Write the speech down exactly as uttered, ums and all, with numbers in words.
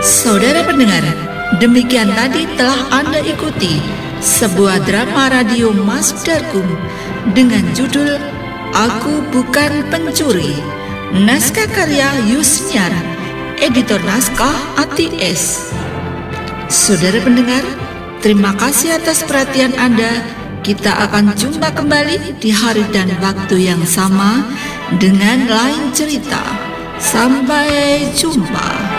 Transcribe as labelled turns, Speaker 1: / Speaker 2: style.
Speaker 1: Saudara pendengar, demikian tadi telah Anda ikuti sebuah drama radio Masuk Darkum dengan judul Aku Bukan Pencuri, naskah karya Yusniar, editor naskah Ati S. Saudara pendengar, terima kasih atas perhatian Anda. Kita akan jumpa kembali di hari dan waktu yang sama dengan lain cerita. Sampai jumpa.